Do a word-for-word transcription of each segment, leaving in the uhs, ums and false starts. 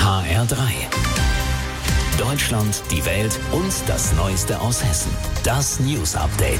H R drei. Deutschland, die Welt und das Neueste aus Hessen. Das News Update.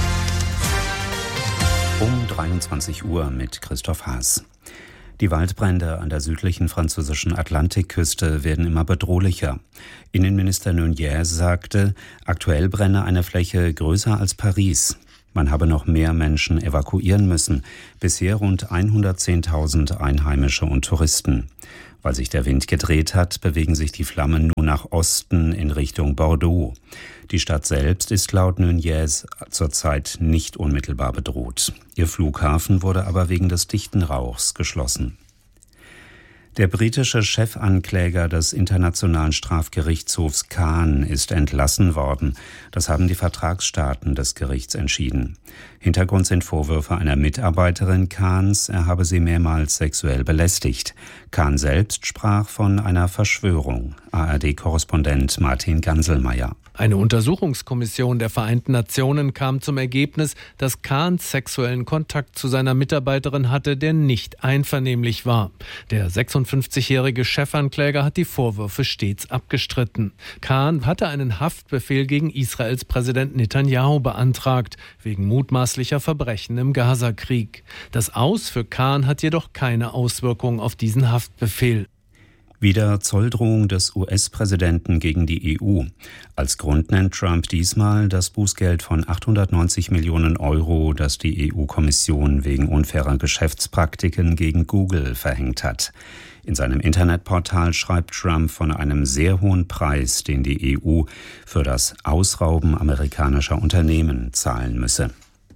Um dreiundzwanzig Uhr mit Christoph Haas. Die Waldbrände an der südlichen französischen Atlantikküste werden immer bedrohlicher. Innenminister Nunez sagte, aktuell brenne eine Fläche größer als Paris. Man habe noch mehr Menschen evakuieren müssen, bisher rund hundertzehntausend Einheimische und Touristen. Weil sich der Wind gedreht hat, bewegen sich die Flammen nun nach Osten in Richtung Bordeaux. Die Stadt selbst ist laut Nunez zurzeit nicht unmittelbar bedroht. Ihr Flughafen wurde aber wegen des dichten Rauchs geschlossen. Der britische Chefankläger des Internationalen Strafgerichtshofs Khan ist entlassen worden. Das haben die Vertragsstaaten des Gerichts entschieden. Hintergrund sind Vorwürfe einer Mitarbeiterin Khans, er habe sie mehrmals sexuell belästigt. Khan selbst sprach von einer Verschwörung. A R D-Korrespondent Martin Ganselmeier. Eine Untersuchungskommission der Vereinten Nationen kam zum Ergebnis, dass Khan sexuellen Kontakt zu seiner Mitarbeiterin hatte, der nicht einvernehmlich war. Der sechsundfünfzigjährige Chefankläger hat die Vorwürfe stets abgestritten. Khan hatte einen Haftbefehl gegen Israels Präsident Netanyahu beantragt, wegen mutmaßlicher Verbrechen im Gazakrieg. Das Aus für Khan hat jedoch keine Auswirkung auf diesen Haftbefehl. Wieder Zolldrohung des U S-Präsidenten gegen die E U. Als Grund nennt Trump diesmal das Bußgeld von achthundertneunzig Millionen Euro, das die E U-Kommission wegen unfairer Geschäftspraktiken gegen Google verhängt hat. In seinem Internetportal schreibt Trump von einem sehr hohen Preis, den die E U für das Ausrauben amerikanischer Unternehmen zahlen müsse.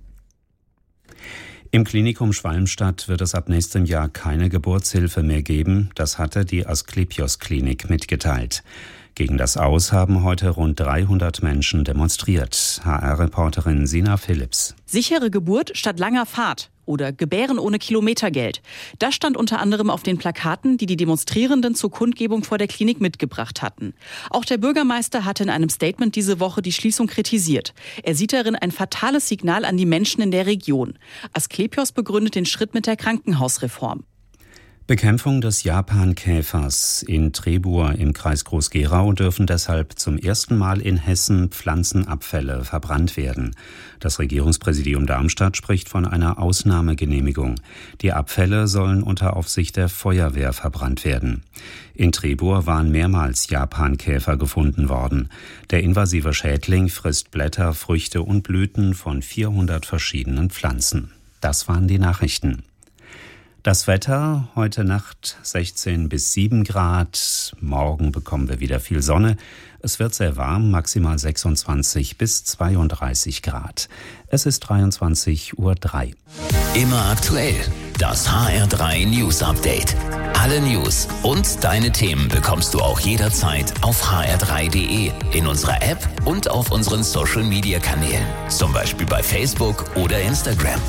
Im Klinikum Schwalmstadt wird es ab nächstem Jahr keine Geburtshilfe mehr geben. Das hatte die Asklepios-Klinik mitgeteilt. Gegen das Aus haben heute rund dreihundert Menschen demonstriert. H R-Reporterin Sina Phillips. Sichere Geburt statt langer Fahrt oder Gebären ohne Kilometergeld. Das stand unter anderem auf den Plakaten, die die Demonstrierenden zur Kundgebung vor der Klinik mitgebracht hatten. Auch der Bürgermeister hatte in einem Statement diese Woche die Schließung kritisiert. Er sieht darin ein fatales Signal an die Menschen in der Region. Asklepios begründet den Schritt mit der Krankenhausreform. Bekämpfung des Japankäfers. In Trebur im Kreis Groß-Gerau dürfen deshalb zum ersten Mal in Hessen Pflanzenabfälle verbrannt werden. Das Regierungspräsidium Darmstadt spricht von einer Ausnahmegenehmigung. Die Abfälle sollen unter Aufsicht der Feuerwehr verbrannt werden. In Trebur waren mehrmals Japankäfer gefunden worden. Der invasive Schädling frisst Blätter, Früchte und Blüten von vierhundert verschiedenen Pflanzen. Das waren die Nachrichten. Das Wetter, heute Nacht sechzehn bis sieben Grad, morgen bekommen wir wieder viel Sonne. Es wird sehr warm, maximal sechsundzwanzig bis zweiunddreißig Grad. Es ist dreiundzwanzig Uhr drei. Immer aktuell, das H R drei News Update. Alle News und deine Themen bekommst du auch jederzeit auf h r drei punkt d e, in unserer App und auf unseren Social Media Kanälen, zum Beispiel bei Facebook oder Instagram.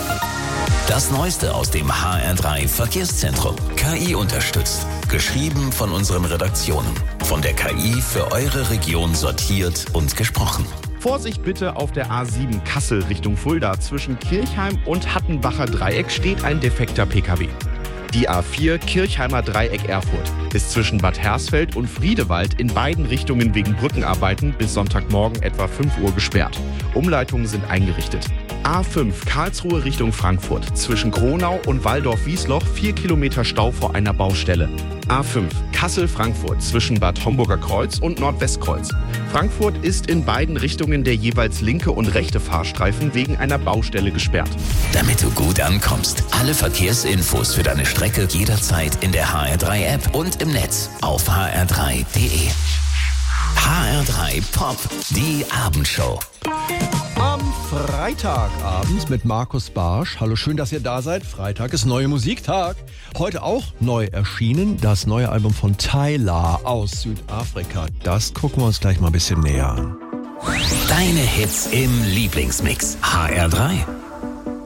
Das Neueste aus dem H R drei Verkehrszentrum. K I unterstützt. Geschrieben von unseren Redaktionen. Von der K I für eure Region sortiert und gesprochen. Vorsicht bitte, auf der A sieben Kassel Richtung Fulda. Zwischen Kirchheim und Hattenbacher Dreieck steht ein defekter P K W. Die A vier Kirchheimer Dreieck Erfurt ist zwischen Bad Hersfeld und Friedewald in beiden Richtungen wegen Brückenarbeiten bis Sonntagmorgen etwa fünf Uhr gesperrt. Umleitungen sind eingerichtet. A fünf Karlsruhe Richtung Frankfurt. Zwischen Gronau und Walldorf-Wiesloch vier Kilometer Stau vor einer Baustelle. A fünf Kassel-Frankfurt zwischen Bad Homburger Kreuz und Nordwestkreuz. Frankfurt ist in beiden Richtungen der jeweils linke und rechte Fahrstreifen wegen einer Baustelle gesperrt. Damit du gut ankommst, alle Verkehrsinfos für deine Strecke jederzeit in der H R drei App und im Netz auf h r drei punkt d e. H R drei Pop, die Abendshow. Am Freitagabend mit Markus Barsch. Hallo, schön, dass ihr da seid. Freitag ist neue Musiktag. Heute auch neu erschienen das neue Album von Tyla aus Südafrika. Das gucken wir uns gleich mal ein bisschen näher an. Deine Hits im Lieblingsmix. H R drei.